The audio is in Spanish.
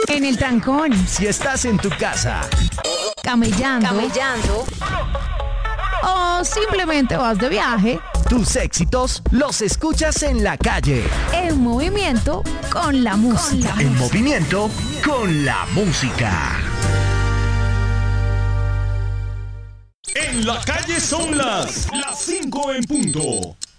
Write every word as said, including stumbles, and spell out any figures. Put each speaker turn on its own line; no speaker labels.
En el trancón.
Si estás en tu casa.
Camellando.
Camellando.
O simplemente vas de viaje.
Tus éxitos los escuchas en la calle.
En movimiento con la música.
En movimiento con la música.
En la calle son las las cinco en punto.